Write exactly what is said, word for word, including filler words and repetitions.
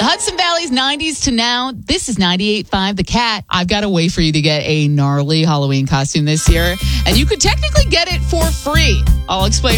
Hudson Valley's nineties to now. This is ninety-eight point five The Cat. I've got a way for you to get a gnarly Halloween costume this year, and you could technically get it for free. I'll explain